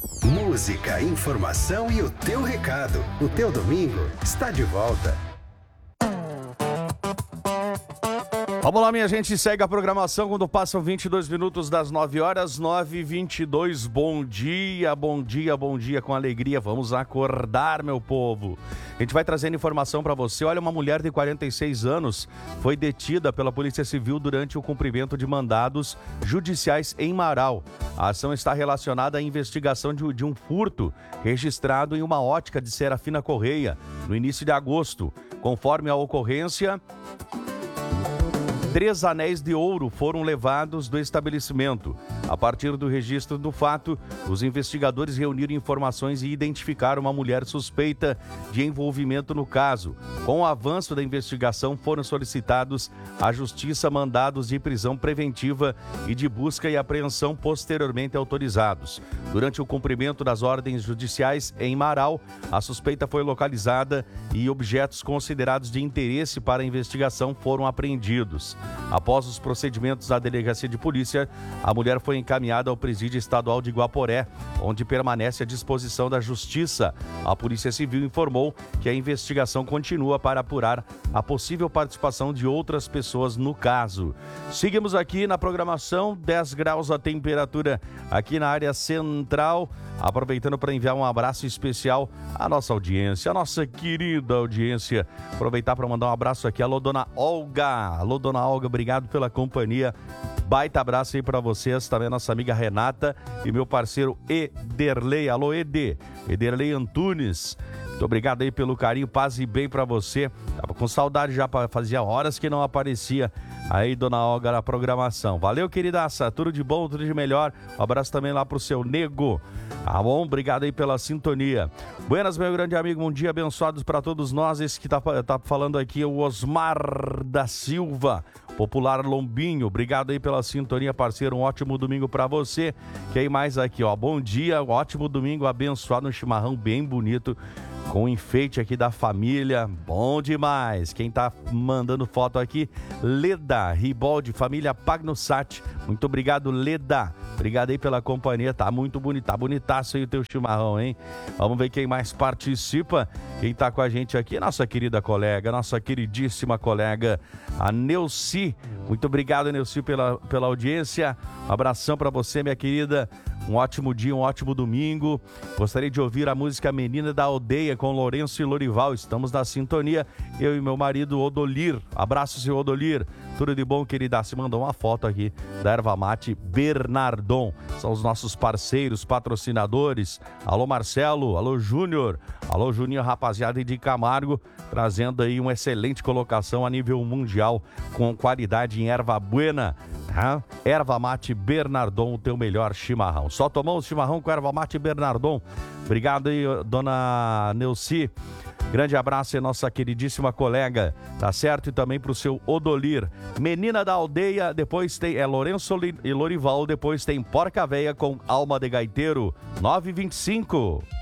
Música, informação e o teu recado. O teu domingo está de volta. Vamos lá, minha gente, segue a programação quando passam 22 minutos das 9 horas, 9h22. Bom dia, bom dia, bom dia, com alegria. Vamos acordar, meu povo. A gente vai trazendo informação para você. Olha, uma mulher de 46 anos foi detida pela Polícia Civil durante o cumprimento de mandados judiciais em Marau. A ação está relacionada à investigação de um furto registrado em uma ótica de Serafina Correia, no início de agosto. Conforme a ocorrência, 3 anéis de ouro foram levados do estabelecimento. A partir do registro do fato, os investigadores reuniram informações e identificaram uma mulher suspeita de envolvimento no caso. Com o avanço da investigação, foram solicitados à Justiça mandados de prisão preventiva e de busca e apreensão posteriormente autorizados. Durante o cumprimento das ordens judiciais em Marau, a suspeita foi localizada e objetos considerados de interesse para a investigação foram apreendidos. Após os procedimentos da Delegacia de Polícia, a mulher foi encaminhada ao Presídio Estadual de Guaporé, onde permanece à disposição da Justiça. A Polícia Civil informou que a investigação continua para apurar a possível participação de outras pessoas no caso. Seguimos aqui na programação, 10 graus a temperatura aqui na área central. Aproveitando para enviar um abraço especial à nossa audiência, à nossa querida audiência. Aproveitar para mandar um abraço aqui. Alô, dona Olga. Alô, dona Olga, obrigado pela companhia. Baita abraço aí para vocês, também a nossa amiga Renata e meu parceiro Ederley. Alô, Ederley Antunes. Muito obrigado aí pelo carinho, paz e bem para você. Tava com saudade já, fazia horas que não aparecia aí, dona Olga, na programação. Valeu, queridaça, tudo de bom, tudo de melhor. Um abraço também lá pro seu nego. Tá bom? Obrigado aí pela sintonia. Buenas, meu grande amigo, um dia abençoado para todos nós. Esse que tá falando aqui é o Osmar da Silva, popular Lombinho. Obrigado aí pela sintonia, parceiro. Um ótimo domingo para você. Quem mais aqui, ó? Bom dia, ótimo domingo abençoado, um chimarrão bem bonito, com o enfeite aqui da família, bom demais. Quem tá mandando foto aqui, Leda Ribaldi, família Pagnussat. Muito obrigado, Leda. Obrigado aí pela companhia, tá muito bonito, tá bonitaço aí o teu chimarrão, hein? Vamos ver quem mais participa. Quem tá com a gente aqui, nossa querida colega, nossa queridíssima colega, a Neuci. Muito obrigado, Neuci, pela audiência. Um abração pra você, minha querida. Um ótimo dia, um ótimo domingo. Gostaria de ouvir a música Menina da Aldeia com Lourenço e Lorival. Estamos na sintonia, eu e meu marido Odolir. Abraço, seu Odolir. Tudo de bom, querida. Se mandou uma foto aqui da Erva Mate Bernardon. São os nossos parceiros, patrocinadores. Alô, Marcelo. Alô, Júnior. Alô, Juninho, rapaziada de Camargo, trazendo aí uma excelente colocação a nível mundial com qualidade em erva buena. Tá? Erva Mate Bernardon, o teu melhor chimarrão. Só tomamos chimarrão com Erva Mate Bernardon. Obrigado aí, dona Neuci. Grande abraço aí, nossa queridíssima colega, tá certo? E também pro seu Odolir. Menina da Aldeia, depois tem Lourenço e Lorival, depois tem Porca Véia com Alma de Gaiteiro, 9h25.